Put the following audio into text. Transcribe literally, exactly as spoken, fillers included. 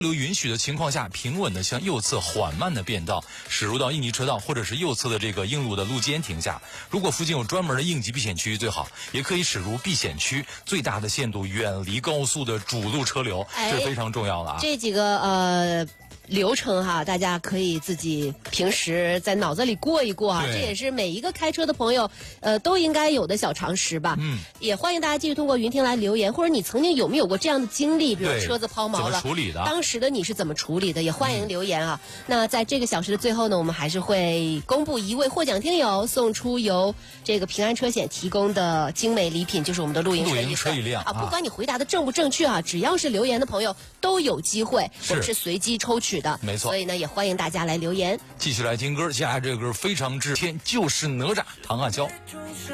流允许的情况下，平稳的向右侧缓慢的变道，驶入到应急车道或者是右侧的这个应路的路肩停下。如果附近有专门的应急避险区最好，也可以驶入避险区，最大的限度远离高速的主路车流，这是非常重要的啊。 这几个呃。流程哈，大家可以自己平时在脑子里过一过啊，这也是每一个开车的朋友呃都应该有的小常识吧。嗯，也欢迎大家继续通过云听来留言，或者你曾经有没有过这样的经历，比如车子抛锚了， 怎么处理的？ 当时的你是怎么处理的？也欢迎留言啊。嗯、那在这个小时的最后呢，我们还是会公布一位获奖听友送出由这个平安车险提供的精美礼品，就是我们的露营车一车一辆啊。不管你回答的正不正确啊，只要是留言的朋友都有机会，我们是随机抽取的， 没错。 所以呢，也欢迎大家来留言。 继续来听歌，接下来这个歌非常之天，就是哪吒，唐阿娇。